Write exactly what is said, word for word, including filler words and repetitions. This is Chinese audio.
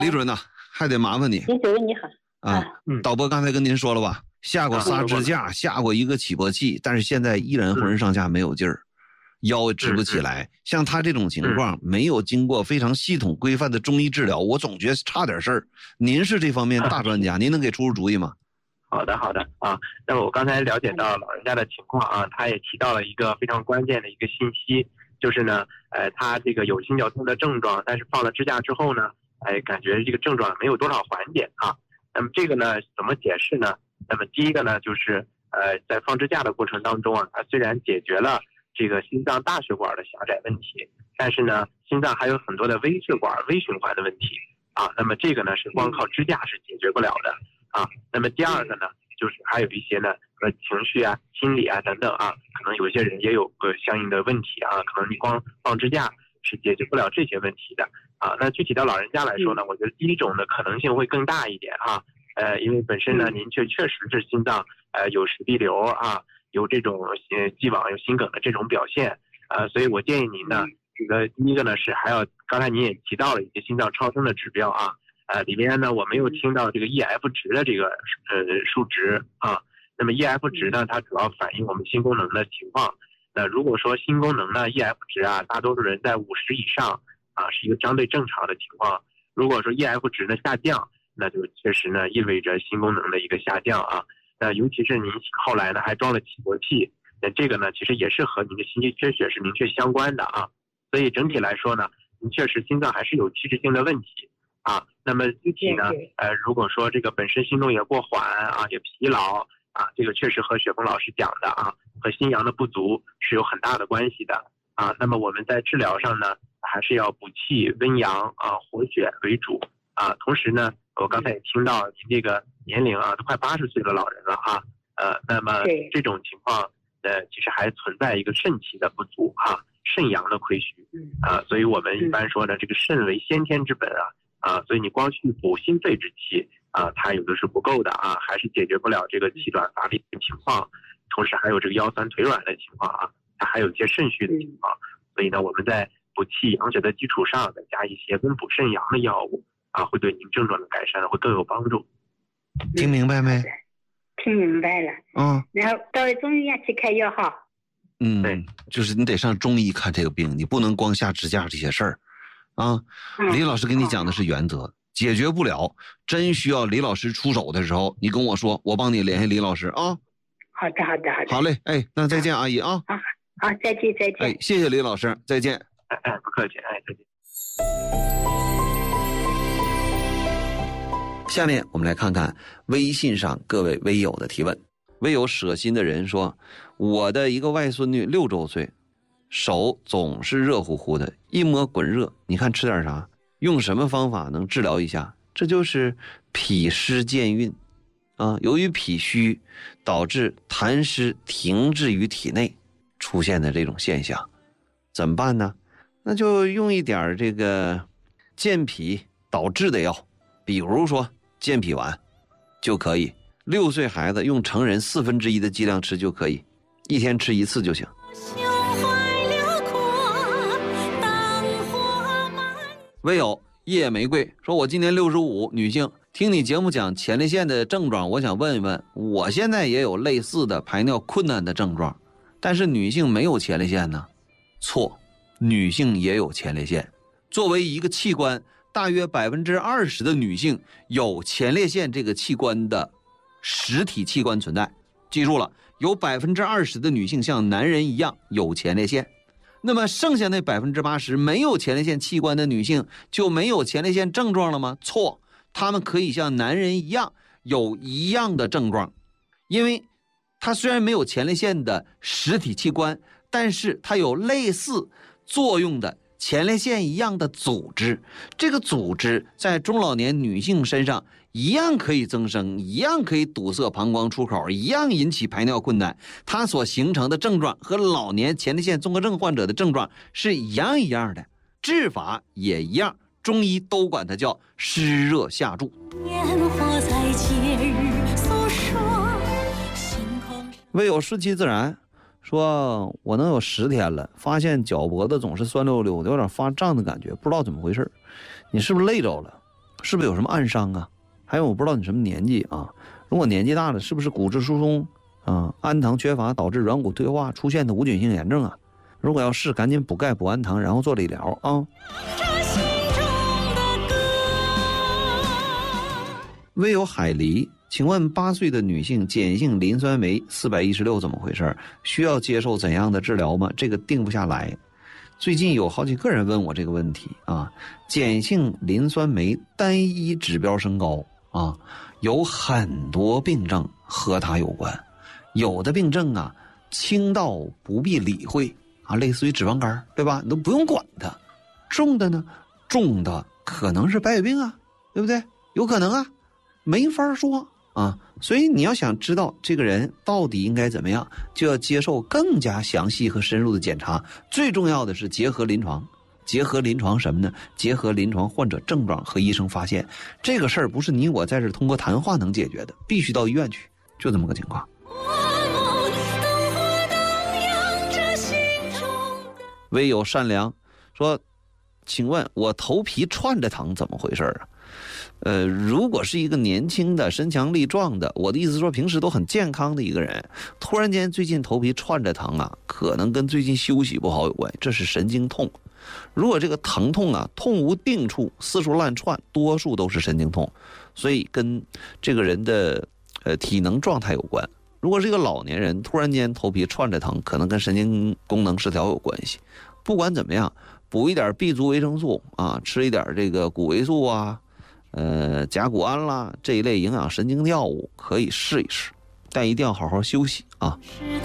李主任呐，还得麻烦你。 李主任你好。 啊，导播刚才跟您说了吧，下过仨支架，下过一个起搏器，但是现在依然浑身上下没有劲儿，腰也直不起来。像他这种情况，没有经过非常系统规范的中医治疗，我总觉得差点事儿。您是这方面大专家，您能给出出主意吗？ 好的，好的啊。那么我刚才了解到老人家的情况啊，他也提到了一个非常关键的一个信息，就是呢，呃，他这个有心绞痛的症状，但是放了支架之后呢，哎，感觉这个症状没有多少缓解啊。那么这个呢，怎么解释呢？那么第一个呢，就是呃，在放支架的过程当中啊，它虽然解决了这个心脏大血管的狭窄问题，但是呢，心脏还有很多的微血管、微循环的问题啊。那么这个呢，是光靠支架是解决不了的啊。那么第二个呢，就是还有一些呢，呃，情绪啊、心理啊等等啊，可能有些人也有个相应的问题啊，可能你光放支架是解决不了这些问题的啊。那具体到老人家来说呢，我觉得第一种的可能性会更大一点啊。呃，因为本身呢，您确确实是心脏呃有室壁瘤啊，有这种呃既往有心梗的这种表现啊，所以我建议您呢，这个第一个呢是还要，刚才您也提到了一些心脏超声的指标啊，呃里面呢我没有听到这个 E F 值的这个呃数值啊。那么 E F 值呢，它主要反映我们心功能的情况。那如果说心功能呢 E F 值啊，大多数人在五十以上啊，是一个相对正常的情况。如果说 E F 值呢下降，那就确实呢意味着心功能的一个下降啊。那尤其是您后来呢还装了起搏器，那这个呢其实也是和您的心肌缺血是明确相关的啊。所以整体来说呢，您确实心脏还是有器质性的问题啊。那么具体呢，呃，如果说这个本身心动也过缓啊，也疲劳啊，这个确实和雪峰老师讲的啊，和心阳的不足是有很大的关系的啊。那么我们在治疗上呢，还是要补气温阳啊，活血为主啊。同时呢，我刚才也听到您这个年龄啊，都快八十岁的老人了啊，呃，那么这种情况呃，其实还存在一个肾气的不足啊，肾阳的亏虚啊，所以我们一般说呢，这个肾为先天之本啊啊，所以你光去补心肺之气啊，它有的是不够的啊，还是解决不了这个气短乏力的情况，同时还有这个腰酸腿软的情况啊，它还有一些肾虚的情况，所以呢，我们在补气养血的基础上，再加一些温补肾阳的药物啊，会对您症状的改善会更有帮助。 听明白没？ 听明白了。 嗯。 然后到中医院去开药哈。 嗯，对，就是你得上中医看这个病，你不能光下支架这些事儿啊。嗯、李老师跟你讲的是原则。解决不了，真需要李老师出手的时候，你跟我说，我帮你联系李老师啊。 好的，好的，好的。 好嘞，哎，那再见，阿姨啊。 好，好，再见，再见。 哎，谢谢李老师，再见。 哎哎，不客气，哎，再见。 下面我们来看看微信上各位微友的提问。微友舍心的人说，我的一个外孙女六周岁，手总是热乎乎的，一摸滚热，你看吃点啥？用什么方法能治疗一下？这就是脾湿健运啊，由于脾虚导致痰湿停滞于体内出现的这种现象，怎么办呢？那就用一点这个健脾导滞的药，比如说健脾丸就可以，六岁孩子用成人四分之一的剂量吃就可以，一天吃一次就行。唯有夜玫瑰说，我今年六十五，女性，听你节目讲前列腺的症状，我想问一问，我现在也有类似的排尿困难的症状，但是女性没有前列腺呢？错，女性也有前列腺。作为一个器官，大约百分之二十的女性有前列腺这个器官的实体器官存在。记住了，有百分之二十的女性像男人一样有前列腺。那么剩下那百分之八十没有前列腺器官的女性就没有前列腺症状了吗？错，她们可以像男人一样有一样的症状，因为她虽然没有前列腺的实体器官，但是它有类似作用的前列腺一样的组织，这个组织在中老年女性身上一样可以增生，一样可以堵塞膀胱出口，一样引起排尿困难，它所形成的症状和老年前列腺综合症患者的症状是一样一样的，治法也一样，中医都管它叫湿热下注。唯有顺其自然说，我能有十天了，发现脚脖子总是酸溜溜的，有点发胀的感觉，不知道怎么回事，你是不是累着了是不是有什么暗伤啊？还有我不知道你什么年纪啊，如果年纪大了，是不是骨质疏松啊、氨糖缺乏导致软骨退化出现的无菌性炎症啊？如果要是，赶紧补钙补氨糖，然后做理疗啊。微有海狸，请问八岁的女性碱性磷酸酶四百一十六怎么回事？需要接受怎样的治疗吗？这个定不下来。最近有好几个人问我这个问题啊。碱性磷酸酶单一指标升高啊，有很多病症和它有关。有的病症啊，轻到不必理会啊，类似于脂肪肝，对吧？你都不用管它。重的呢，重的可能是白血病啊，对不对？有可能啊。没法说啊，所以你要想知道这个人到底应该怎么样，就要接受更加详细和深入的检查。最重要的是结合临床，结合临床什么呢？结合临床患者症状和医生发现。这个事儿不是你我在这通过谈话能解决的，必须到医院去，就这么个情况。唯有善良说，请问我头皮串着疼怎么回事啊？呃，如果是一个年轻的身强力壮的，我的意思说平时都很健康的一个人，突然间最近头皮串着疼啊，可能跟最近休息不好有关，这是神经痛。如果这个疼痛啊痛无定处，四处乱窜，多数都是神经痛，所以跟这个人的呃体能状态有关。如果是一个老年人突然间头皮串着疼，可能跟神经功能失调有关系。不管怎么样，补一点 B 族维生素啊，吃一点这个谷维素啊，呃，甲钴胺啦这一类营养神经药物可以试一试，但一定要好好休息啊。